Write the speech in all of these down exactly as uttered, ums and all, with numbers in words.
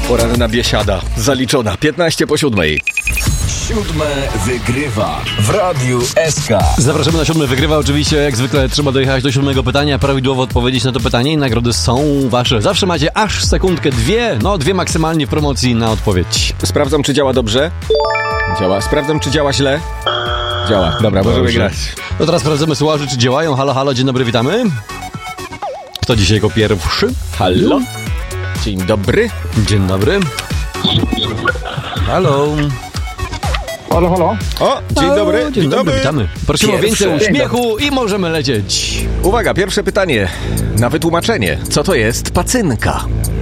Poranna biesiada zaliczona. piętnaście po siódmej. Siódme wygrywa w Radiu S K. Zapraszamy na siódme wygrywa. Oczywiście jak zwykle trzeba dojechać do siódmego pytania, prawidłowo odpowiedzieć na to pytanie i nagrody są wasze. Zawsze macie aż sekundkę, dwie, no dwie maksymalnie w promocji na odpowiedź. Sprawdzam, czy działa dobrze. Działa. Sprawdzam, czy działa źle. Działa. Dobra, możemy Dobrze. grać. No teraz sprawdzamy słuchaczy, czy działają. Halo, halo, dzień dobry, witamy. Kto dzisiaj jako pierwszy? Halo? Dzień dobry. Dzień dobry. Halo. Halo, halo. O, dzień dobry. Dzień, dzień dobry, witamy. Prosimy o Pierwszy. więcej uśmiechu i możemy lecieć. Uwaga, pierwsze pytanie. Na wytłumaczenie. Co to jest pacynka?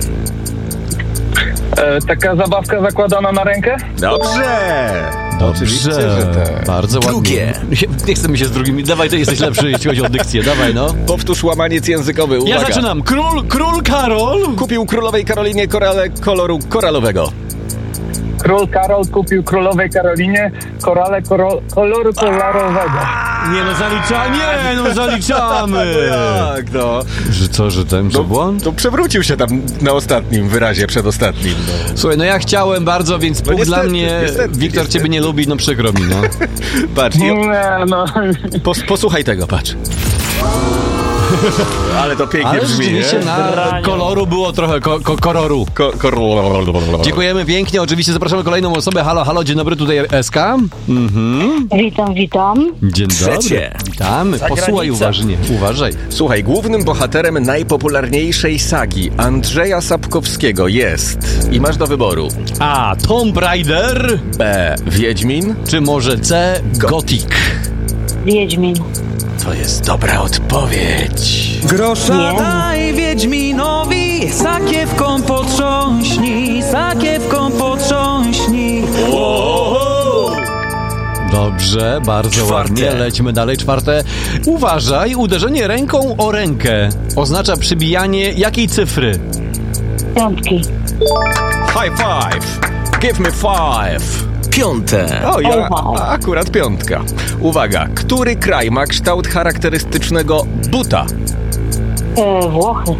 E, taka zabawka zakładana na rękę? Dobrze. Dobrze, Oczywiście, że tak. bardzo ładnie. Drugie. Nie chcemy się z drugimi. Dawaj, ty jesteś lepszy, jeśli chodzi o dykcję. Dawaj, no. Powtórz łamaniec językowy. Uwaga. Ja zaczynam. Król, król Karol. Kupił królowej Karolinie korale koloru koralowego. Król Karol kupił królowej Karolinie korale koro, koloru kolorowego. Nie no, zalicza, nie no, zaliczamy. Tak, no. Że co, że ten, że błąd? To przewrócił się tam na ostatnim wyrazie, przedostatnim. No. Słuchaj, no ja chciałem bardzo, więc punkt niestety, dla mnie. niestety, Wiktor niestety. ciebie nie lubi, no przykro mi, no. Patrz, nie, Nie, no. pos, posłuchaj tego, patrz. Ale to pięknie Ale brzmi, rzeczywiście nie? na koloru było trochę ko, ko, koloru. Ko, ko, Dziękujemy pięknie, oczywiście zapraszamy kolejną osobę. Halo, halo, dzień dobry, tutaj S K. Mhm. Witam, witam. Dzień dobry. Trzecie. Witamy, posłuchaj uważnie, uważaj. Słuchaj, głównym bohaterem najpopularniejszej sagi Andrzeja Sapkowskiego jest, i masz do wyboru, A. Tomb Raider, B. Wiedźmin. czy może C. Gothic? Wiedźmin. To jest dobra odpowiedź. Grosza Nie. daj Wiedźminowi, sakiewką potrząśnij, sakiewką potrząśnij. Dobrze, bardzo Czwarte. ładnie. Lećmy dalej. Czwarte. Uważaj, uderzenie ręką o rękę oznacza przybijanie jakiej cyfry? Piątki. High five. Give me five. Piąte. O, ja Oh, wow. akurat piątka. Uwaga, który kraj ma kształt charakterystycznego buta? E, Włochy.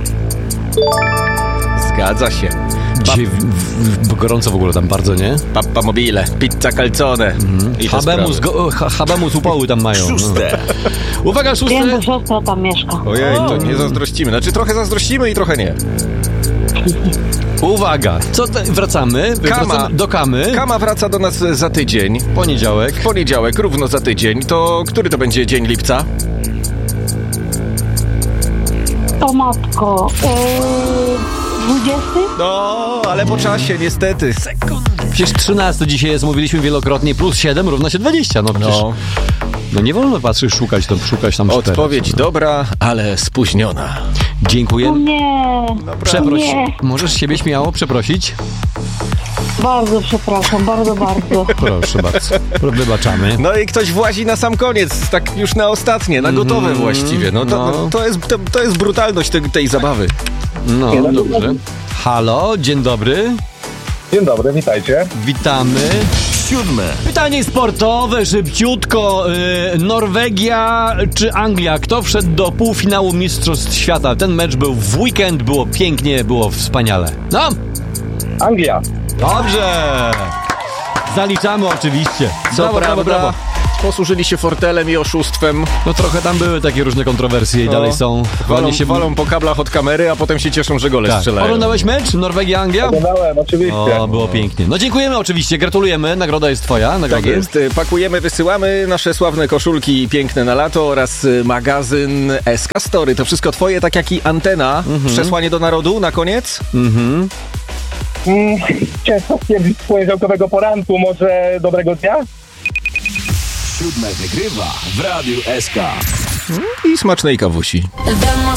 Zgadza się. Dzisiaj w, w, w, gorąco w ogóle tam bardzo, nie? Papa mobile, pizza calzone. I te Habemus, sprawy. go, ha, habemus upały tam mają. No. Szóste. Uwaga, Wiem, szóste. bo siostra tam mieszka. Ojej, to nie zazdrościmy. Znaczy trochę zazdrościmy i trochę nie. Uwaga, co te, wracamy? Kama. Wracamy do Kamy. Kama wraca do nas za tydzień. Poniedziałek. Poniedziałek, równo za tydzień. To który to będzie dzień lipca? O matko. E, dwudziesty? No, ale po czasie, niestety. Przecież trzynaste dzisiaj jest, mówiliśmy wielokrotnie, plus siedem równa się dwadzieścia. No przecież, no, No, nie wolno patrzeć, szukać tam, szukać tam czterech. odpowiedź dobra, ale spóźniona. O Dziękuję. nie. Przeproś. Nie. Możesz siebie śmiało przeprosić? Bardzo przepraszam, bardzo, bardzo. Proszę bardzo. Wybaczamy. No i ktoś włazi na sam koniec, tak już na ostatnie, na gotowe Mhm. właściwie. No to, No. to, jest, to, to jest brutalność tej, tej zabawy. No, dobrze. Halo, dzień dobry. Dzień dobry, witajcie. Witamy. Siódme. Pytanie sportowe, szybciutko. Yy, Norwegia czy Anglia? Kto wszedł do półfinału Mistrzostw Świata? Ten mecz był w weekend, było pięknie, było wspaniale. No, Anglia. dobrze. Zaliczamy oczywiście. Co Brawo, brawo, prawda, brawo. posłużyli się fortelem i oszustwem. No trochę tam były takie różne kontrowersje i No. dalej są. Walą, Walnie się walą po kablach od kamery, a potem się cieszą, że gole Tak. strzelają. Oglądałeś mecz? Norwegia-Anglia? Oglądałem, oczywiście. O, było pięknie. No dziękujemy oczywiście, gratulujemy. Nagroda jest twoja. Tak Nagrody. jest, pakujemy, wysyłamy nasze sławne koszulki piękne na lato oraz y, magazyn S K Story. To wszystko twoje, tak jak i antena. Przesłanie do narodu na koniec? Mhm. Mm, ciężko stwierdzić z poniedziałkowego poranku, może dobrego dnia? Siódme wygrywa w Radiu S K. I smacznej kawusi.